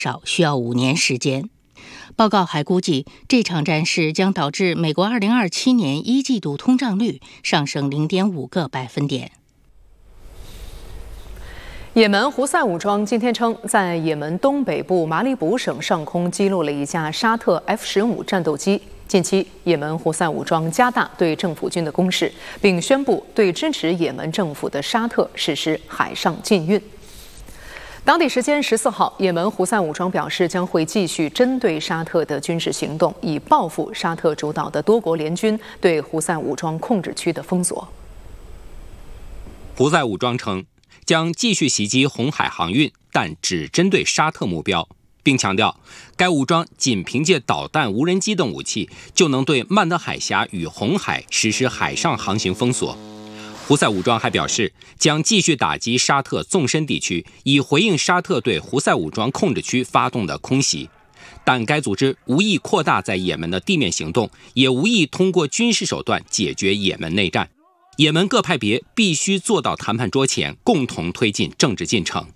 少需要5年时间。报告还估计，这场战事将导致美国2027年1季度通胀率上升0.5个百分点。 也门胡塞武装今天称，在也门东北部马里卜省上空击落了一架沙特 F-15战斗机。近期，也门胡塞武装加大对政府军的攻势，并宣布对支持也门政府的沙特实施海上禁运。当地时间14号，也门胡塞武装表示将会继续针对沙特的军事行动，以报复沙特主导的多国联军对胡塞武装控制区的封锁。 胡塞武装称将继续袭击红海航运，但只针对沙特目标，并强调该武装仅凭借导弹、无人机等武器就能对曼德海峡与红海实施海上航行封锁。胡塞武装还表示，将继续打击沙特纵深地区，以回应沙特对胡塞武装控制区发动的空袭。但该组织无意扩大在也门的地面行动，也无意通过军事手段解决也门内战。也门各派别必须坐到谈判桌前，共同推进政治进程。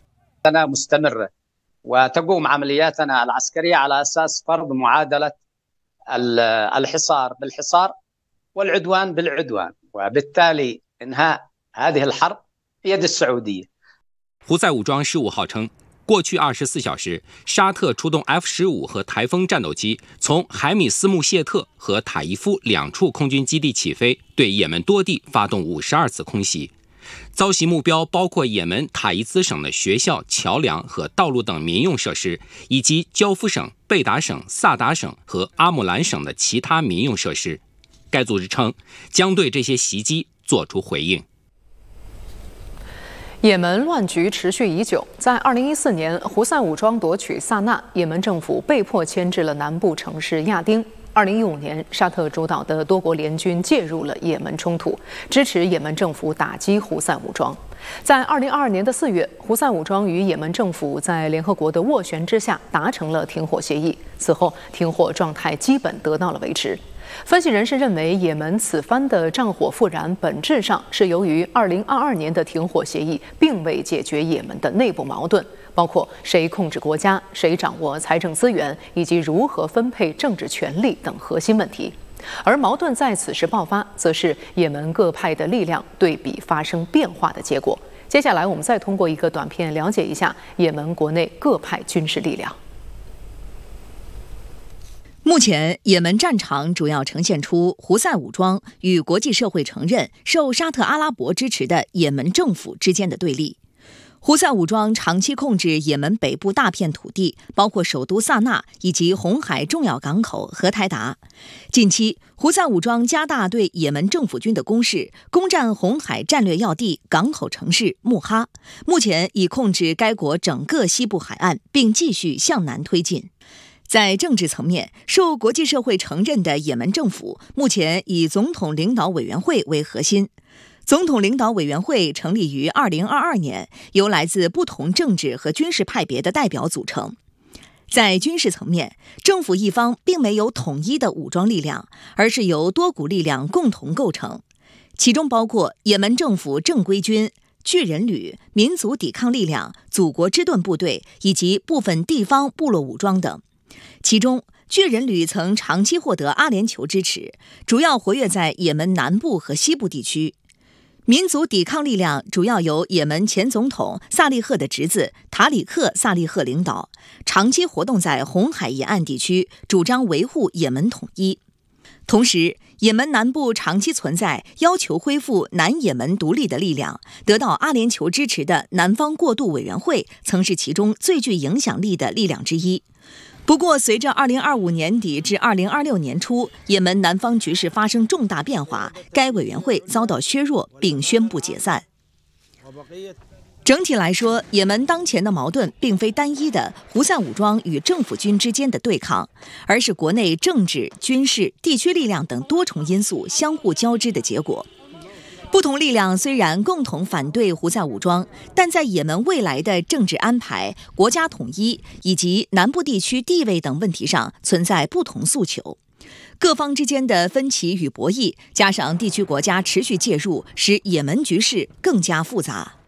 وتقوم عملياتنا العسكرية على أساس فرض معادلة الحصار بالحصار والعدوان بالعدوان وبالتالي إنهاء هذه الحرب بيد السعودية。 胡塞武装15号称，过去24小时，沙特出动 F-15和台风战斗机从海米斯穆谢特和塔伊夫2处空军基地起飞，对也门多地发动52次空袭。遭袭目标包括也门塔伊兹省的学校、桥梁和道路等民用设施，以及焦夫省、贝达省、萨达省和阿姆兰省的其他民用设施。该组织称将对这些袭击作出回应。 也门乱局持续已久，在2014年，胡塞武装夺取萨那，也门政府被迫迁至了南部城市亚丁。2015年，沙特主导的多国联军介入了也门冲突，支持也门政府打击胡塞武装。在2022年4月，胡塞武装与也门政府在联合国的斡旋之下达成了停火协议，此后停火状态基本得到了维持。分析人士认为，也门此番的战火复燃本质上是由于2022年的停火协议并未解决也门的内部矛盾，包括谁控制国家、谁掌握财政资源以及如何分配政治权力等核心问题。而矛盾在此时爆发，则是也门各派的力量对比发生变化的结果。接下来，我们再通过一个短片了解一下也门国内各派军事力量。 目前，也门战场主要呈现出胡塞武装与国际社会承认受沙特阿拉伯支持的也门政府之间的对立。胡塞武装长期控制也门北部大片土地，包括首都萨那以及红海重要港口荷台达。近期，胡塞武装加大对也门政府军的攻势，攻占红海战略要地港口城市穆哈，目前已控制该国整个西部海岸，并继续向南推进。在政治层面，受国际社会承认的也门政府目前以总统领导委员会为核心。总统领导委员会成立于2022年，由来自不同政治和军事派别的代表组成。在军事层面，政府一方并没有统一的武装力量，而是由多股力量共同构成，其中包括也门政府正规军、巨人旅、民族抵抗力量、祖国之盾部队以及部分地方部落武装等。其中，巨人旅曾长期获得阿联酋支持，主要活跃在也门南部和西部地区。民族抵抗力量主要由也门前总统萨利赫的侄子塔里克·萨利赫领导，长期活动在红海沿岸地区，主张维护也门统一。同时，也门南部长期存在要求恢复南也门独立的力量，得到阿联酋支持的南方过渡委员会曾是其中最具影响力的力量之一。不过，随着2025年底至2026年初，也门南方局势发生重大变化，该委员会遭到削弱并宣布解散。整体来说，也门当前的矛盾并非单一的胡塞武装与政府军之间的对抗，而是国内政治、军事、地区力量等多重因素相互交织的结果。不同力量虽然共同反对胡塞武装，但在也门未来的政治安排、国家统一以及南部地区地位等问题上存在不同诉求。各方之间的分歧与博弈，加上地区国家持续介入，使也门局势更加复杂。